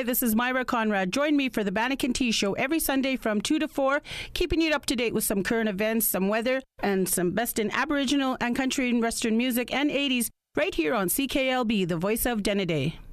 Hi, this is Myra Conrad. Join me for the Banneker Tea Show every Sunday from 2 to 4, keeping you up to date with some current events, some weather, and some best in Aboriginal and country and Western music and 80s right here on CKLB, the voice of Denneday.